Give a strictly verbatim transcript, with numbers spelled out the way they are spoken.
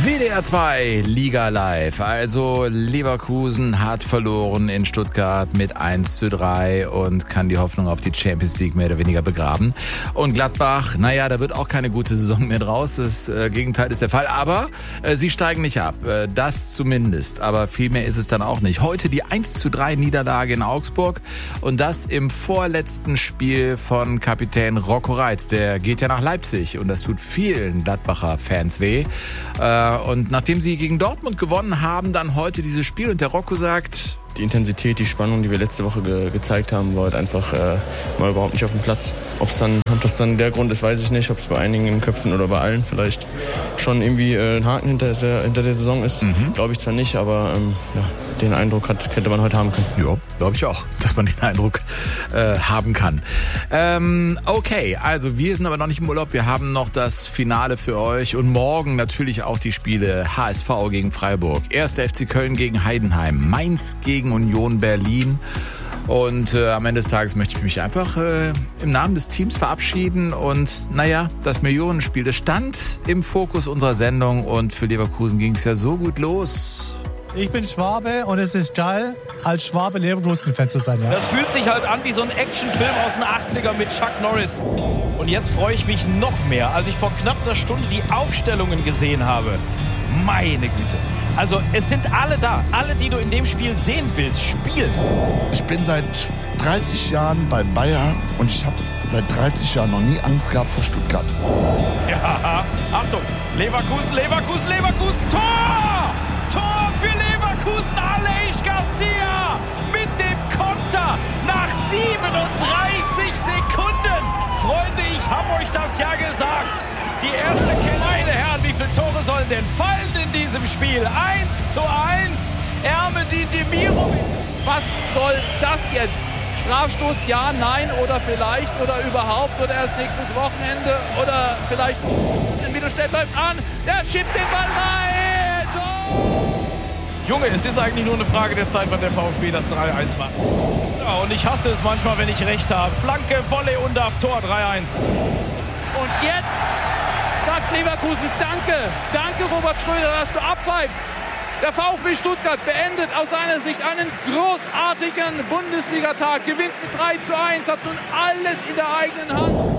W D R zwei Liga Live. Also Leverkusen hat verloren in Stuttgart mit eins zu drei und kann die Hoffnung auf die Champions League mehr oder weniger begraben. Und Gladbach, naja, da wird auch keine gute Saison mehr draus. Das äh, Gegenteil ist der Fall. Aber äh, sie steigen nicht ab. Äh, das zumindest. Aber viel mehr ist es dann auch nicht. Heute die eins zu drei Niederlage in Augsburg. Und das im vorletzten Spiel von Kapitän Rocco Reitz. Der geht ja nach Leipzig. Und das tut vielen Gladbacher Fans weh. Äh, Und nachdem sie gegen Dortmund gewonnen haben, dann heute dieses Spiel. Und der Rocco sagt... Die Intensität, die Spannung, die wir letzte Woche ge- gezeigt haben, war halt einfach äh, mal überhaupt nicht auf dem Platz. Ob es dann, ob das dann der Grund ist, weiß ich nicht. Ob es bei einigen in den Köpfen oder bei allen vielleicht schon irgendwie äh, ein Haken hinter der, hinter der Saison ist. Mhm. Glaube ich zwar nicht, aber ähm, ja, den Eindruck hat, hätte man heute haben können. Ja, glaube ich auch, dass man den Eindruck äh, haben kann. Ähm, okay, also wir sind aber noch nicht im Urlaub. Wir haben noch das Finale für euch und morgen natürlich auch die Spiele H S V gegen Freiburg, erster F C Köln gegen Heidenheim, Mainz gegen Union Berlin. Und äh, am Ende des Tages möchte ich mich einfach äh, im Namen des Teams verabschieden. Und naja, das Millionenspiel, das stand im Fokus unserer Sendung. Und für Leverkusen ging es ja so gut los. Ich bin Schwabe und es ist geil, als Schwabe Leverkusen-Fan zu sein. Ja. Das fühlt sich halt an wie so ein Actionfilm aus den achtziger mit Chuck Norris. Und jetzt freue ich mich noch mehr, als ich vor knapp einer Stunde die Aufstellungen gesehen habe. Meine Güte. Also es sind alle da. Alle, die du in dem Spiel sehen willst, spielen. Ich bin seit dreißig Jahren bei Bayern und ich habe seit dreißig Jahren noch nie Angst gehabt vor Stuttgart. Ja, Achtung. Leverkusen, Leverkusen, Leverkusen. Tor! Tor für Leverkusen. Aleix Garcia mit dem Konter nach siebenunddreißig Sekunden. Freunde, ich habe euch das ja gesagt. Die erste Kette. Meine Herren, wie viele Tore sollen denn fallen in diesem Spiel? eins zu eins. Ermedin Demirovic. Was soll das jetzt? Strafstoß, ja, nein oder vielleicht oder überhaupt oder erst nächstes Wochenende oder vielleicht im Mittelstädt läuft an. Der schiebt den Ball rein. Oh! Junge, es ist eigentlich nur eine Frage der Zeit, wann der VfB das drei eins macht. Ja, und ich hasse es manchmal, wenn ich recht habe. Flanke, Volley und auf Tor drei eins. Und jetzt sagt Leverkusen Danke. Danke, Robert Schröder, dass du abpfeifst. Der VfB Stuttgart beendet aus seiner Sicht einen großartigen Bundesligatag, gewinnt mit drei zu eins, hat nun alles in der eigenen Hand.